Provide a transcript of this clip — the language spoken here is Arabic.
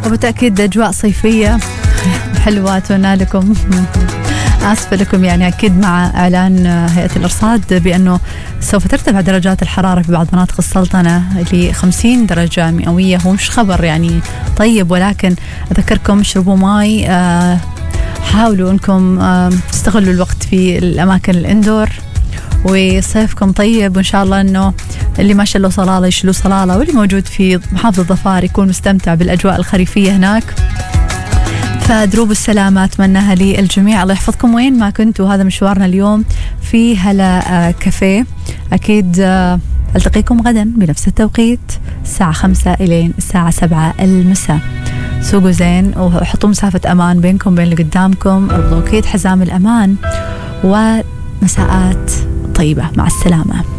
وبالتأكيد أجواء صيفية حلوة أتمنى لكم. آسفة لكم يعني أكيد مع إعلان هيئة الأرصاد بأنه سوف ترتفع درجات الحرارة في بعض مناطق السلطنة ل 50 درجة مئوية. هو مش خبر يعني طيب، ولكن أذكركم اشربوا ماي، حاولوا أنكم تستغلوا الوقت في الأماكن الإندور، وصيفكم طيب، وإن شاء الله أنه اللي ما شلوا صلالة يشلوا صلالة، واللي موجود في محافظة ظفار يكون مستمتع بالأجواء الخريفية هناك. فدروب السلامة أتمناها للجميع. الله يحفظكم وين ما كنتوا. هذا مشوارنا اليوم في هلا كافيه. أكيد ألتقيكم غدا بنفس التوقيت الساعة 5 إلى الساعة 7 المساء. سوقوا زين وحطوا مسافة أمان بينكم وبين اللي قدامكم، اربطوا كيد حزام الأمان، ومساءات طيبة. مع السلامة.